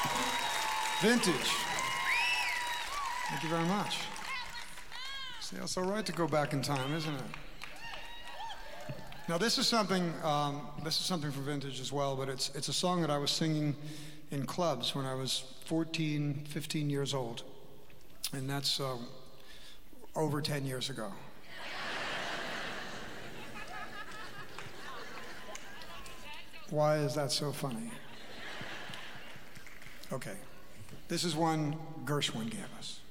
Vintage. Thank you very much. See, it's all right to go back in time, isn't it? Now this is something for Vintage as well, but it's a song that I was singing in clubs when I was 14, 15 years old, and that's over 10 years ago. Why is that so funny? Okay, this is one Gershwin gave us.